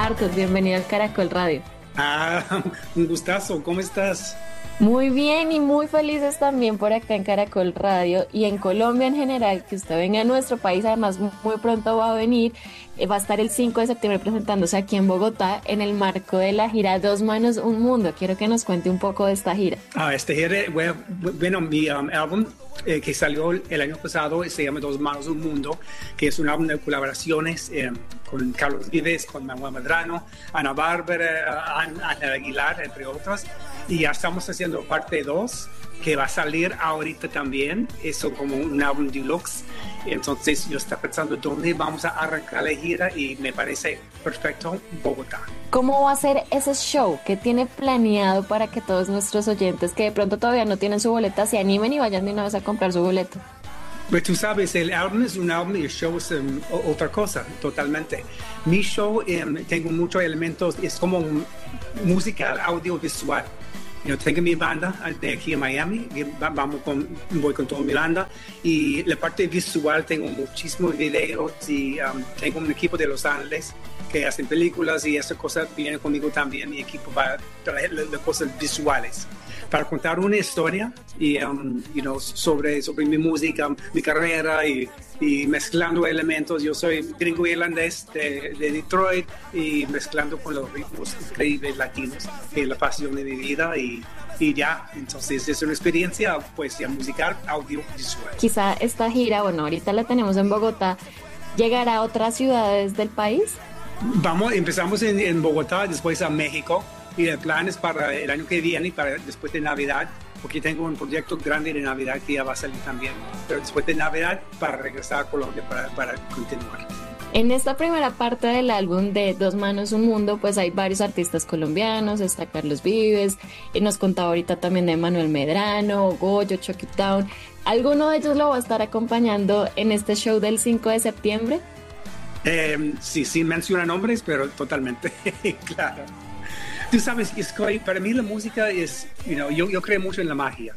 Marcos, bienvenido al Caracol Radio. Un gustazo, ¿cómo estás? Muy bien y muy felices también por acá en Caracol Radio y en Colombia en general, que usted venga a nuestro país, además muy pronto va a venir, va a estar el 5 de septiembre presentándose aquí en Bogotá en el marco de la gira Dos Manos, Un Mundo. Quiero que nos cuente un poco de esta gira. Esta gira, bueno, mi álbum que salió el año pasado se llama Dos Manos, Un Mundo, que es un álbum de colaboraciones con Carlos Vives, con Manuel Medrano, Ana Bárbara, Ángel Aguilar, entre otros. Y ya estamos haciendo parte 2, que va a salir ahorita también, eso como un álbum deluxe. Entonces yo estaba pensando dónde vamos a arrancar la gira y me parece perfecto Bogotá. ¿Cómo va a ser ese show? ¿Qué tiene planeado para que todos nuestros oyentes que de pronto todavía no tienen su boleta se animen y vayan de una vez a comprar su boleto? Pues tú sabes, el álbum es un álbum y el show es otra cosa, totalmente. Mi show, tengo muchos elementos, es como un musical audiovisual. Yo tengo mi banda de aquí en Miami, voy con toda mi banda, y la parte visual tengo muchísimos videos y tengo un equipo de Los Ángeles que hacen películas y esas cosas vienen conmigo también, mi equipo para traer las cosas visuales, para contar una historia y, sobre mi música, mi carrera y mezclando elementos. Yo soy gringo irlandés de Detroit y mezclando con los ritmos increíbles latinos, que es la pasión de mi vida y ya. Entonces es una experiencia pues ya musical, audiovisual. Quizá esta gira, bueno, ahorita la tenemos en Bogotá, ¿llegará a otras ciudades del país? Empezamos en Bogotá, después a México y el plan es para el año que viene y para después de Navidad, porque tengo un proyecto grande de Navidad que ya va a salir también, pero después de Navidad para regresar a Colombia para continuar. En esta primera parte del álbum de Dos Manos, Un Mundo, pues hay varios artistas colombianos, está Carlos Vives, nos contaba ahorita también de Manuel Medrano, Goyo, Chucky Town. ¿Alguno de ellos lo va a estar acompañando en este show del 5 de septiembre? Sí, sin mencionar nombres, pero totalmente, claro. Tú sabes, para mí la música es, yo creo mucho en la magia.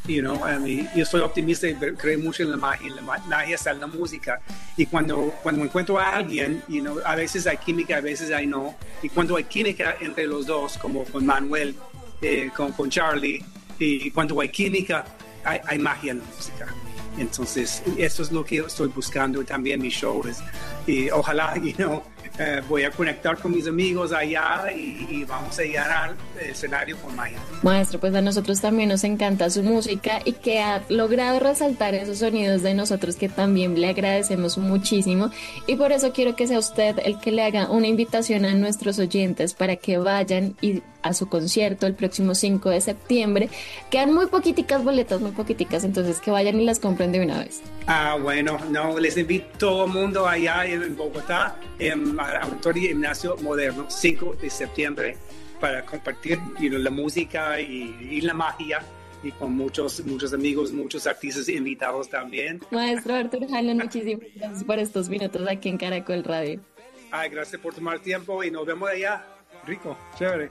Yo soy optimista y creo mucho en la magia. La magia está en la música. Y cuando encuentro a alguien, a veces hay química, a veces hay no. Y cuando hay química entre los dos, como con Manuel, con Charlie, y cuando hay química, hay magia en la música. Entonces, eso es lo que yo estoy buscando también en mis shows. Y ojalá, voy a conectar con mis amigos allá y vamos a llenar el escenario con magia. Maestro, pues a nosotros también nos encanta su música y que ha logrado resaltar esos sonidos de nosotros que también le agradecemos muchísimo y por eso quiero que sea usted el que le haga una invitación a nuestros oyentes para que vayan a su concierto el próximo 5 de septiembre. Quedan muy poquiticas boletas, entonces que vayan y las compren de una vez. Bueno, les invito a todo el mundo allá en Bogotá, en Auditorio Gimnasio Moderno, 5 de septiembre, para compartir la música y la magia, y con muchos amigos, muchos artistas invitados también. Maestro Arturo Janlon, muchísimas gracias por estos minutos aquí en Caracol Radio. Gracias por tomar tiempo y nos vemos allá. Rico, chévere.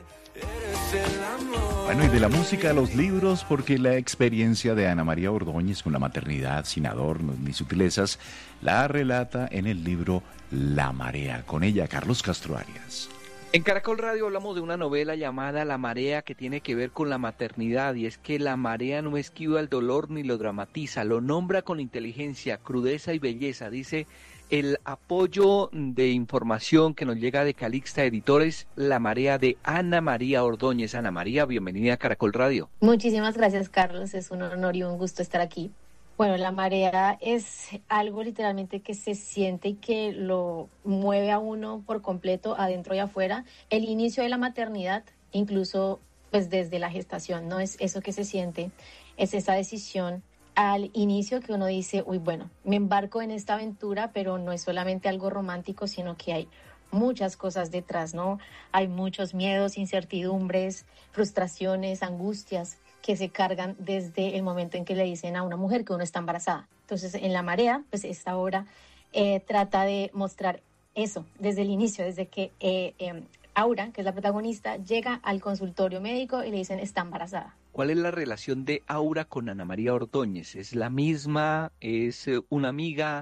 Bueno, y de la música a los libros, porque la experiencia de Ana María Ordóñez con la maternidad sin adornos ni sutilezas la relata en el libro La Marea. Con ella, Carlos Castro Arias. En Caracol Radio hablamos de una novela llamada La Marea que tiene que ver con la maternidad, y es que La Marea no esquiva el dolor ni lo dramatiza, lo nombra con inteligencia, crudeza y belleza, dice el apoyo de información que nos llega de Calixta Editores, La Marea de Ana María Ordóñez. Ana María, bienvenida a Caracol Radio. Muchísimas gracias, Carlos, es un honor y un gusto estar aquí. Bueno, la marea es algo literalmente que se siente y que lo mueve a uno por completo, adentro y afuera. El inicio de la maternidad, incluso pues desde la gestación, ¿no? Es eso que se siente, es esa decisión al inicio que uno dice, uy, bueno, me embarco en esta aventura, pero no es solamente algo romántico, sino que hay muchas cosas detrás, ¿no? Hay muchos miedos, incertidumbres, frustraciones, angustias que se cargan desde el momento en que le dicen a una mujer que uno está embarazada. Entonces, en La Marea, pues esta obra trata de mostrar eso desde el inicio, desde que Aura, que es la protagonista, llega al consultorio médico y le dicen está embarazada. ¿Cuál es la relación de Aura con Ana María Ordóñez? ¿Es la misma? ¿Es una amiga?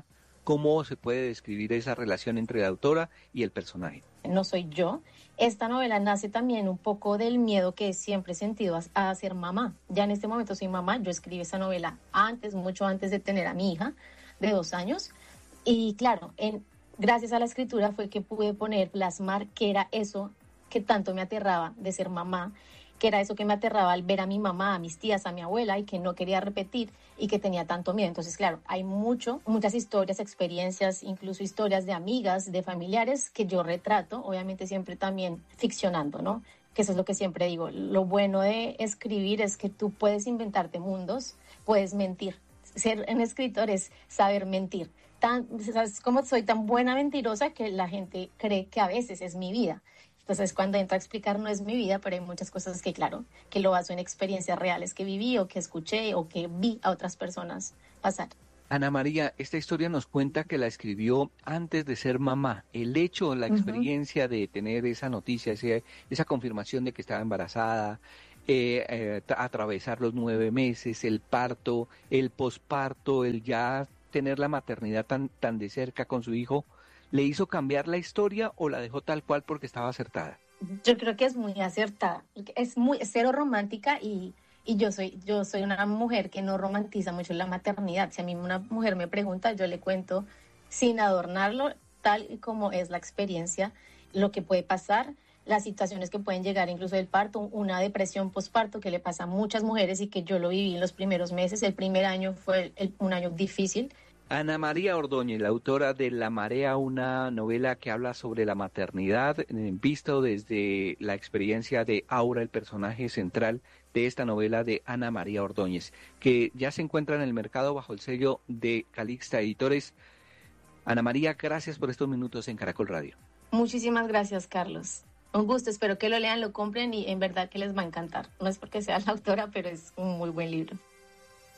¿Cómo se puede describir esa relación entre la autora y el personaje? No soy yo. Esta novela nace también un poco del miedo que siempre he sentido a ser mamá. Ya en este momento soy mamá. Yo escribí esa novela antes, mucho antes de tener a mi hija de 2 años. Y claro, gracias a la escritura fue que pude plasmar qué era eso que tanto me aterraba de ser mamá, que era eso que me aterraba al ver a mi mamá, a mis tías, a mi abuela, y que no quería repetir y que tenía tanto miedo. Entonces, claro, hay muchas historias, experiencias, incluso historias de amigas, de familiares que yo retrato, obviamente siempre también ficcionando, ¿no? Que eso es lo que siempre digo. Lo bueno de escribir es que tú puedes inventarte mundos, puedes mentir. Ser un escritor es saber mentir. ¿Sabes cómo soy tan buena mentirosa que la gente cree que a veces es mi vida? Entonces, cuando entro a explicar, no es mi vida, pero hay muchas cosas que, claro, que lo baso en experiencias reales que viví o que escuché o que vi a otras personas pasar. Ana María, esta historia nos cuenta que la escribió antes de ser mamá. El hecho, la experiencia de tener esa noticia, esa confirmación de que estaba embarazada, atravesar los 9 meses, el parto, el posparto, el ya tener la maternidad tan de cerca con su hijo, ¿le hizo cambiar la historia o la dejó tal cual porque estaba acertada? Yo creo que es muy acertada. Es cero romántica y yo soy una mujer que no romantiza mucho la maternidad. Si a mí una mujer me pregunta, yo le cuento sin adornarlo, tal y como es la experiencia, lo que puede pasar, las situaciones que pueden llegar incluso del parto, una depresión postparto que le pasa a muchas mujeres y que yo lo viví en los primeros meses. El primer año fue un año difícil. Ana María Ordóñez, la autora de La Marea, una novela que habla sobre la maternidad, visto desde la experiencia de Aura, el personaje central de esta novela de Ana María Ordóñez, que ya se encuentra en el mercado bajo el sello de Calixta Editores. Ana María, gracias por estos minutos en Caracol Radio. Muchísimas gracias, Carlos. Un gusto, espero que lo lean, lo compren y en verdad que les va a encantar. No es porque sea la autora, pero es un muy buen libro.